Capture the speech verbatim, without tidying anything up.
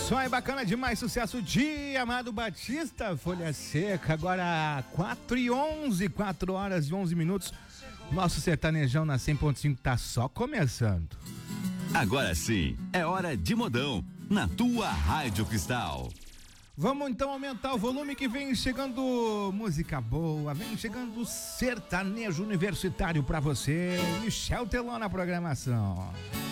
som é bacana demais, sucesso de Amado Batista, Folha Seca, agora quatro e onze, quatro horas e onze minutos, nosso sertanejão na cem ponto cinco tá só começando. Agora sim, é hora de modão, na tua Rádio Cristal. Vamos então aumentar o volume que vem chegando música boa, vem chegando sertanejo universitário pra você, Michel Teló na programação.